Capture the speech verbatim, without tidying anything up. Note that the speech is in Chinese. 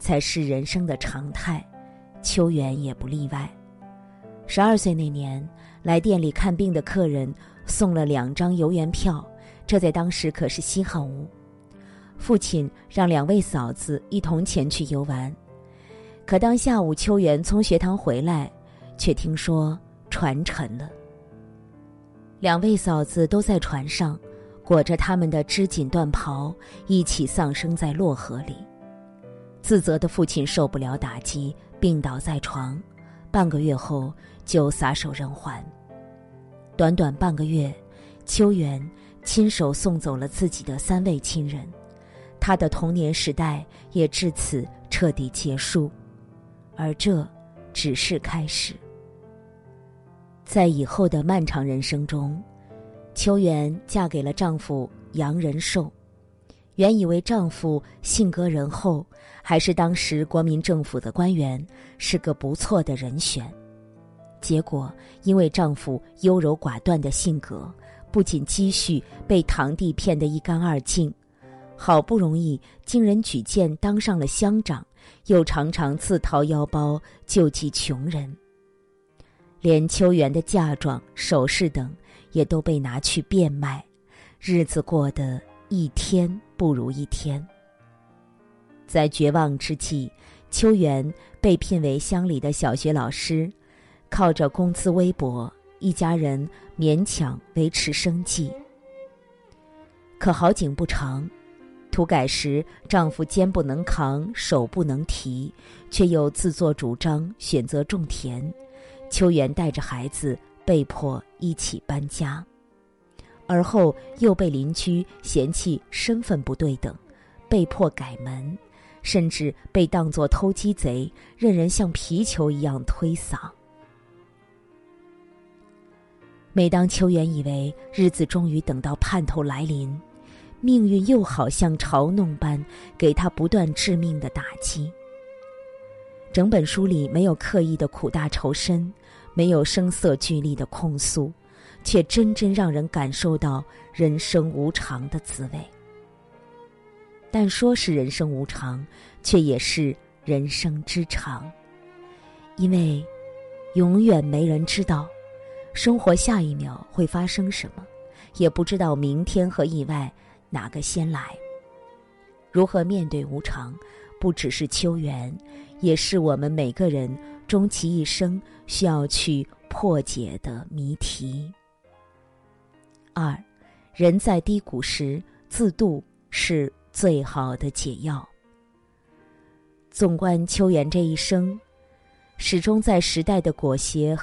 才是人生的常态，秋元也不例外。十二岁那年，来店里看病的客人送了两张游园票，这在当时可是稀罕物。父亲让两位嫂子一同前去游玩，可当下午秋元从学堂回来，却听说船沉了。两位嫂子都在船上，裹着他们的织锦缎袍，一起丧生在洛河里。自责的父亲受不了打击，病倒在床，半个月后就撒手人寰。短短半个月，秋元亲手送走了自己的三位亲人，他的童年时代也至此彻底结束，而这只是开始。在以后的漫长人生中，秋元嫁给了丈夫杨仁寿。原以为丈夫性格仁厚，还是当时国民政府的官员，是个不错的人选。结果因为丈夫优柔寡断的性格，不仅积蓄被堂弟骗得一干二净，好不容易经人举荐当上了乡长，又常常自掏腰包救济穷人。连秋元的嫁妆、首饰等也都被拿去变卖，日子过得一天不如一天。在绝望之际，秋元被聘为乡里的小学老师，靠着工资微薄，一家人勉强维持生计。可好景不长，土改时丈夫肩不能扛，手不能提，却又自作主张选择种田，秋元带着孩子被迫一起搬家。而后又被邻居嫌弃身份不对等，被迫改门，甚至被当作偷鸡贼，任人像皮球一样推搡。每当秋元以为日子终于等到盼头来临，命运又好像嘲弄般给他不断致命的打击。整本书里没有刻意的苦大仇深，没有声色俱厉的控诉，却真正让人感受到人生无常的滋味。但说是人生无常，却也是人生之常，因为永远没人知道生活下一秒会发生什么，也不知道明天和意外哪个先来。如何面对无常，不只是秋元，也是我们每个人终其一生需要去破解的谜题。二，人在低谷时，自渡是最好的解药。纵观秋元这一生，始终在时代的裹挟